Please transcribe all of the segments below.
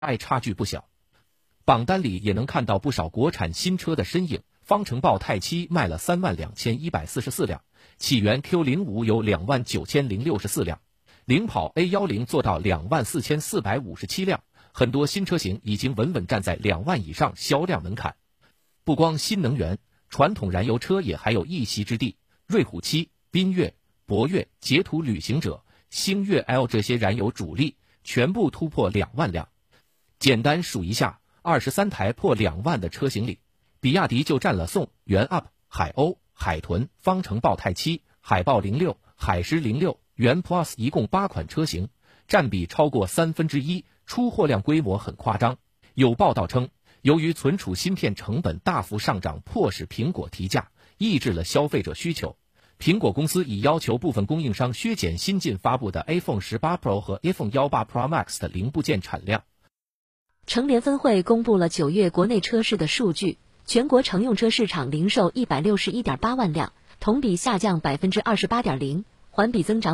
差距不小。榜单里也能看到不少国产新车的身影，方程豹泰7卖了32144辆，起源 Q05 有29064辆，领跑 A10做到24457辆，很多新车型已经稳稳站在2万以上销量门槛。不光新能源，传统燃油车也还有一席之地，瑞虎7、缤越、博越、捷途旅行者、星越 L 这些燃油主力全部突破2万辆。简单数一下，23台破2万的车型里，比亚迪就占了宋、元 UP、海鸥、海豚、方程豹泰7、海豹06、海狮06、元 Plus 一共8款车型，占比超过1/3，出货量规模很夸张。有报道称，由于存储芯片成本大幅上涨，迫使苹果提价，抑制了消费者需求。苹果公司已要求部分供应商削减新近发布的 iPhone 18 Pro 和 iPhone 18 Pro Max 的零部件产量。 乘联分会公布了9月国内车市的数据，全国乘用车市场零售 161.8 万辆，同比下降 28.0%， 环比增长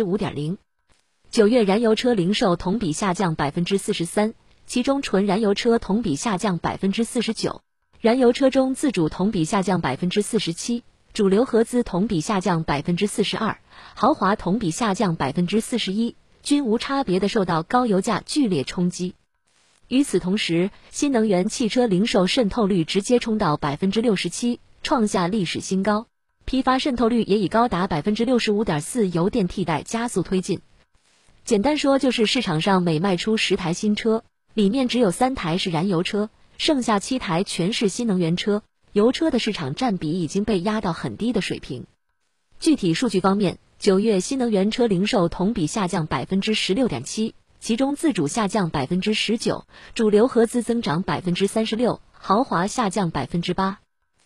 5.0%。9月燃油车零售同比下降 43%， 其中纯燃油车同比下降 49%， 燃油车中自主同比下降 47%， 主流合资同比下降 42%， 豪华同比下降 41%， 均无差别地受到高油价剧烈冲击。与此同时，新能源汽车零售渗透率直接冲到 67%， 创下历史新高，批发渗透率也以高达 65.4%， 油电替代加速推进。简单说就是市场上每卖出10台新车，里面只有3台是燃油车，剩下7台全是新能源车，油车的市场占比已经被压到很低的水平。具体数据方面，9月新能源车零售同比下降 16.7%，其中自主下降 19%， 主流合资增长 36%， 豪华下降 8%。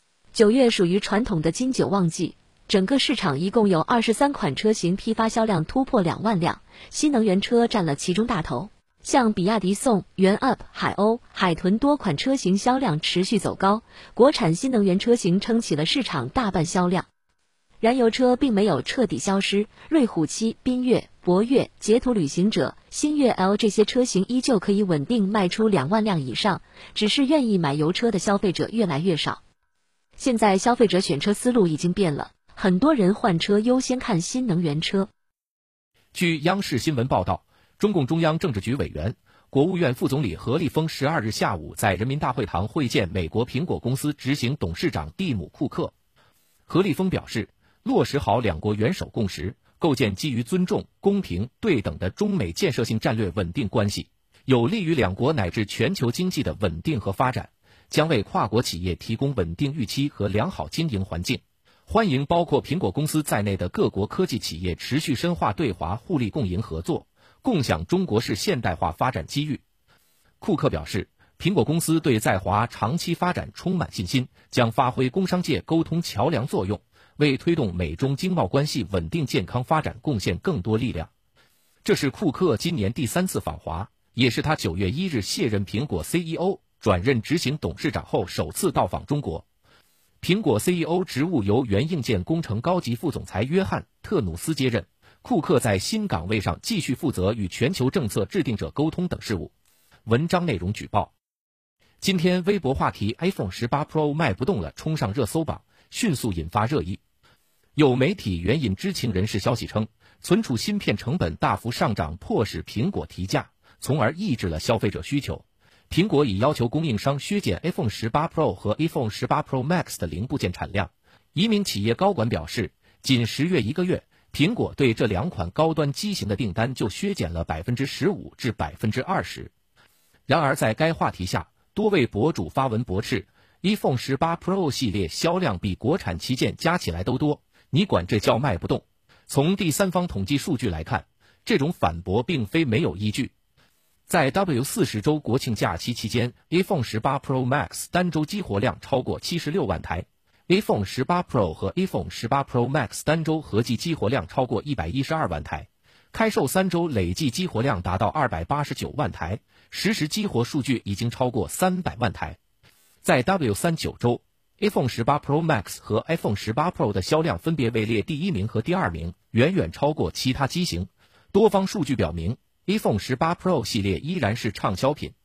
9月属于传统的金九旺季，整个市场一共有23款车型批发销量突破2万辆，新能源车占了其中大头。像比亚迪宋、元 UP、海鸥、海豚多款车型销量持续走高，国产新能源车型撑起了市场大半销量。燃油车并没有彻底消失，瑞虎7、缤越、博越、捷途旅行者、星越 L 这些车型依旧可以稳定卖出2万辆以上，只是愿意买油车的消费者越来越少。现在消费者选车思路已经变了，很多人换车优先看新能源车。 据央视新闻报道，中共中央政治局委员、国务院副总理何立峰12日下午在人民大会堂会见美国苹果公司执行董事长蒂姆·库克。何立峰表示，落实好两国元首共识，构建基于尊重、公平、对等的中美建设性战略稳定关系，有利于两国乃至全球经济的稳定和发展，将为跨国企业提供稳定预期和良好经营环境，欢迎包括苹果公司在内的各国科技企业持续深化对华互利共赢合作，共享中国式现代化发展机遇。库克表示，苹果公司对在华长期发展充满信心，将发挥工商界沟通桥梁作用，为推动美中经贸关系稳定健康发展贡献更多力量。这是库克今年第3次访华，也是他9月1日卸任苹果 CEO 转任执行董事长后首次到访中国。苹果 CEO 职务由原硬件工程高级副总裁约翰·特努斯接任，库克在新岗位上继续负责与全球政策制定者沟通等事务。文章内容举报。今天微博话题 iPhone 18 Pro 卖不动了冲上热搜榜，迅速引发热议。有媒体援引知情人士消息称，存储芯片成本大幅上涨，迫使苹果提价，从而抑制了消费者需求。苹果已要求供应商削减 iPhone 18 Pro 和 iPhone 18 Pro Max 的零部件产量。一名企业高管表示，仅10月1个月，苹果对这2款高端机型的订单就削减了 15% 至 20%。然而在该话题下，多位博主发文驳斥 iPhone 18 Pro 系列销量比国产旗舰加起来都多，你管这叫卖不动？从第三方统计数据来看，这种反驳并非没有依据。在 W40 周国庆假期期间， iPhone 18 Pro Max 单周激活量超过76万台， iPhone 18 Pro 和 iPhone 18 Pro Max 单周合计激活量超过112万台，开售3周累计激活量达到289万台，实时激活数据已经超过300万台。在 W39 周，iPhone 18 Pro Max 和 iPhone 18 Pro 的销量分别位列第1名和第2名，远远超过其他机型。多方数据表明，iPhone 18 Pro 系列依然是畅销品。